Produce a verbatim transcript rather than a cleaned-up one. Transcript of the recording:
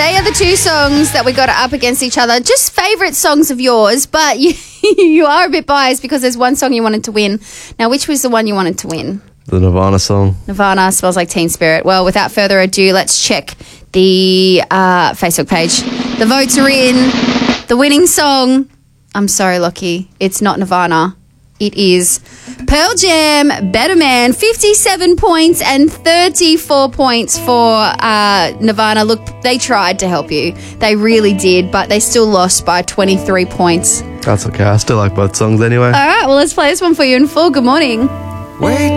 they are the two songs that we got up against each other. Just favourite songs of yours, but you you are a bit biased because there's one song you wanted to win. Now, which was the one you wanted to win? The Nirvana song. Nirvana, Smells Like Teen Spirit. Well, without further ado, let's check the uh, Facebook page. The votes are in. The winning song, I'm sorry, Lockie, it's not Nirvana. It is Pearl Jam, Better Man, fifty-seven points and thirty-four points for uh, Nirvana. Look, they tried to help you. They really did, but they still lost by twenty-three points. That's okay. I still like both songs anyway. All right, well, let's play this one for you in full. Good morning. Wake